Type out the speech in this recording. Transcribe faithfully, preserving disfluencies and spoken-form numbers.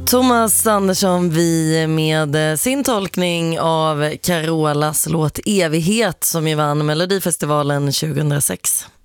Thomas Andersson Vi med sin tolkning av Carolas låt Evighet som ju vann Melodifestivalen tjugohundrasex.